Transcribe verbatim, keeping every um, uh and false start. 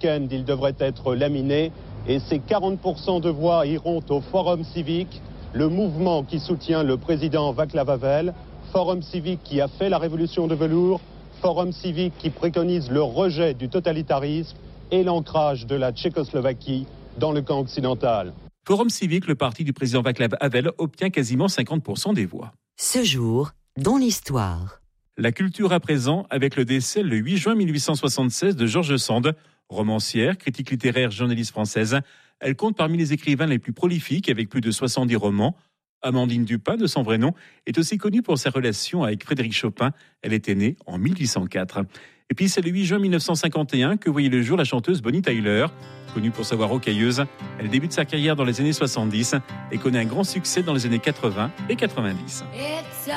week-end, il devrait être laminé et ces quarante pour cent de voix iront au Forum civique, le mouvement qui soutient le président Václav Havel, Forum civique qui a fait la révolution de velours, Forum civique qui préconise le rejet du totalitarisme et l'ancrage de la Tchécoslovaquie dans le camp occidental. Forum civique, le parti du président Václav Havel, obtient quasiment cinquante pour cent des voix. Ce jour, dans l'histoire. La culture à présent avec le décès le huit juin mille huit cent soixante-seize de George Sand, romancière, critique littéraire, journaliste française. Elle compte parmi les écrivains les plus prolifiques avec plus de soixante-dix romans. Amandine Dupin, de son vrai nom, est aussi connue pour sa relation avec Frédéric Chopin. Elle était née en mille huit cent quatre. Et puis c'est le huit juin mille neuf cent cinquante et un que voyait le jour la chanteuse Bonnie Tyler. Connue pour sa voix rocailleuse, elle débute sa carrière dans les années soixante-dix et connaît un grand succès dans les années quatre-vingts et quatre-vingt-dix.